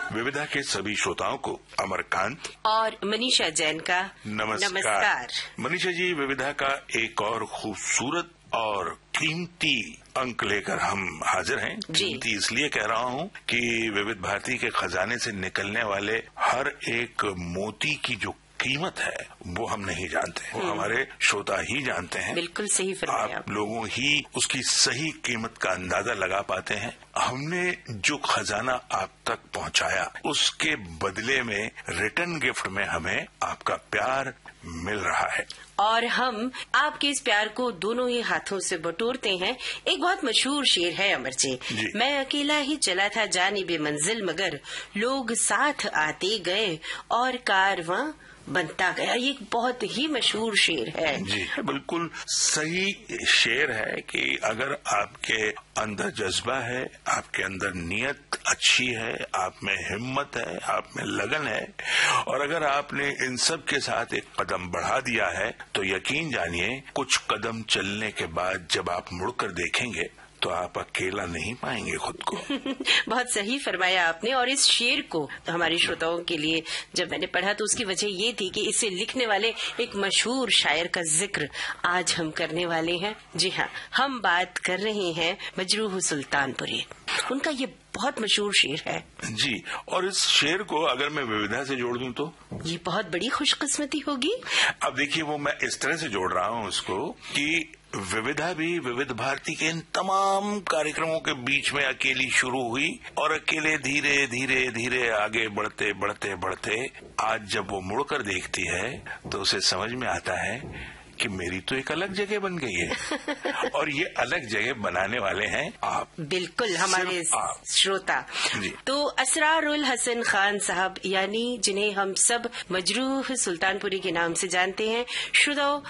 विविधा के सभी श्रोताओं को अमरकांत और मनीषा जैन का नमस्कार। मनीषा जी, विविधा का एक और खूबसूरत और कीमती अंक लेकर हम हाजिर हैं। कीमती इसलिए कह रहा हूं कि विविध भारती के खजाने से निकलने वाले हर एक मोती की जो कीमत है वो हम नहीं जानते, वो हमारे श्रोता ही जानते हैं। बिल्कुल सही फरमाया आप लोगों ही उसकी सही कीमत का अंदाजा लगा पाते हैं। हमने जो खजाना आप तक पहुंचाया उसके बदले में रिटर्न गिफ्ट में हमें आपका प्यार मिल रहा है और हम आपके इस प्यार को दोनों ही हाथों से बटोरते हैं। एक बहुत मशहूर शेर है अमर जी, मैं अकेला ही चला था जानिबे मंजिल मगर लोग साथ आते गए और कारवां बनता गया। ये एक बहुत ही मशहूर शेर है। जी बिल्कुल सही शेर है कि अगर आपके अंदर जज्बा है, आपके अंदर नियत अच्छी है, आप में हिम्मत है, आप में लगन है और अगर आपने इन सब के साथ एक कदम बढ़ा दिया है तो यकीन जानिए कुछ कदम चलने के बाद जब आप मुड़कर देखेंगे तो आप अकेला नहीं पाएंगे खुद को। बहुत सही फरमाया आपने। और इस शेर को हमारे श्रोताओं के लिए जब मैंने पढ़ा तो उसकी वजह ये थी कि इसे लिखने वाले एक मशहूर शायर का जिक्र आज हम करने वाले हैं। जी हाँ, हम बात कर रहे हैं मजरूह सुल्तानपुरी। उनका ये बहुत मशहूर शेर है। जी, और इस शेर को अगर मैं विविधा से जोड़ दूं तो ये बहुत बड़ी खुशकिस्मती होगी। अब देखिए, वो मैं इस तरह से जोड़ रहा हूं उसको कि विविधा भी विविध भारती के इन तमाम कार्यक्रमों के बीच में अकेली शुरू हुई और अकेले धीरे धीरे धीरे आगे बढ़ते बढ़ते बढ़ते आज जब वो मुड़कर देखती है तो उसे समझ में आता है कि मेरी तो एक अलग जगह बन गई है और ये अलग जगह बनाने वाले हैं आप। बिल्कुल, हमारे श्रोता। तो असरारुल हसन खान साहब, यानी जिन्हें हम सब मजरूह सुल्तानपुरी के नाम से जानते हैं। श्रोताओं,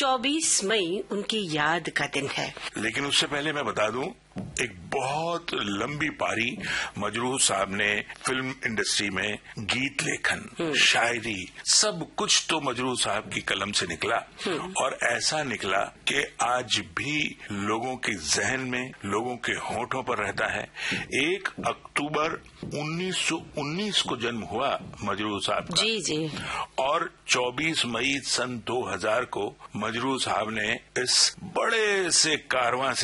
24 मई उनकी याद का दिन है। लेकिन उससे पहले मैं बता दूं, एक बहुत लंबी पारी मजरूह साहब ने फिल्म इंडस्ट्री में गीत लेखन, शायरी, सब कुछ तो मजरूह साहब की कलम से निकला और ऐसा निकला कि आज भी लोगों के जहन में, लोगों के होठों पर रहता है। 1 अक्टूबर 1919 को जन्म हुआ मजरूह साहब का। जी जी। और 24 मई सन 2000 को मजरूह साहब ने इस बड़े से कारवां